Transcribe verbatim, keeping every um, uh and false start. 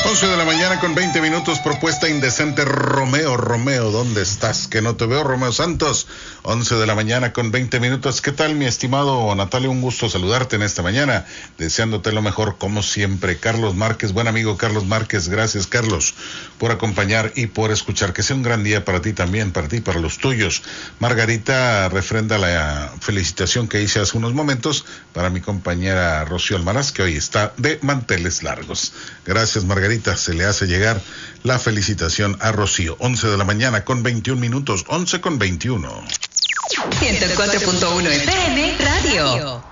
once de la mañana con veinte minutos, propuesta indecente. Romeo, Romeo, ¿dónde estás? Que no te veo, Romeo Santos. once de la mañana con veinte minutos. ¿Qué tal, mi estimado Natalio? Un gusto saludarte en esta mañana, deseándote lo mejor como siempre. Carlos Márquez, buen amigo Carlos Márquez, gracias, Carlos, por acompañar y por escuchar. Que sea un gran día para ti también, para ti y para los tuyos. Margarita refrenda la felicitación que hice hace unos momentos para mi compañera Rocío Almaraz, que hoy está de manteles largos. Gracias, Margarita, se le hace llegar la felicitación a Rocío. once de la mañana con veintiún minutos, once con veintiuno. ciento cuatro punto uno F M Radio.